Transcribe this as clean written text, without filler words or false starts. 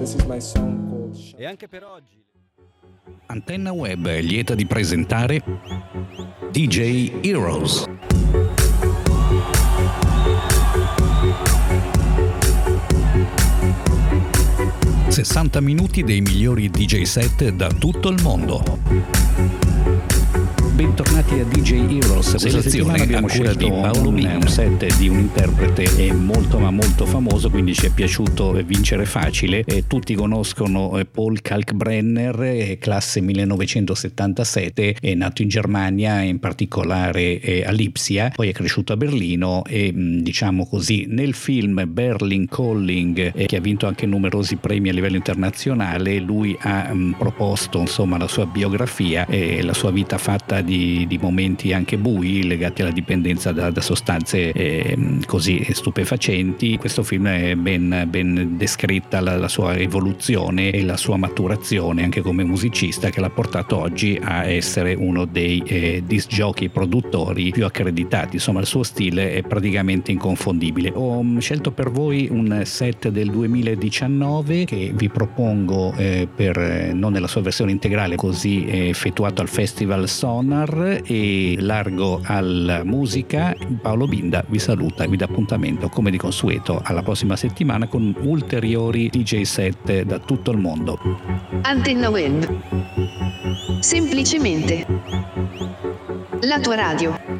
E anche per oggi Antenna Web è lieta di presentare DJ Heroes. ...60 minuti dei migliori DJ set da tutto il mondo. Bentornati a DJ Heroes, selezione a cura di Paolo Binda, un set di un interprete molto ma molto famoso, quindi ci è piaciuto vincere facile. Tutti conoscono Paul Kalkbrenner, classe 1977, è nato in Germania, in particolare a Lipsia, poi è cresciuto a Berlino e diciamo così nel film Berlin Calling, che ha vinto anche numerosi premi a livello internazionale, lui ha proposto insomma la sua biografia e la sua vita fatta di momenti anche bui legati alla dipendenza da sostanze così stupefacenti. Questo film è ben descritta la sua evoluzione e la sua maturazione anche come musicista, che l'ha portato oggi a essere uno dei disc jockey produttori più accreditati. Insomma, il suo stile è praticamente inconfondibile. Ho scelto per voi un set del 2019 che vi propongo non nella sua versione integrale, così effettuato al Festival Sonar, e largo alla musica. Paolo Binda vi saluta, vi dà appuntamento come di consueto alla prossima settimana con ulteriori DJ set da tutto il mondo. Antenna Web, semplicemente la tua radio.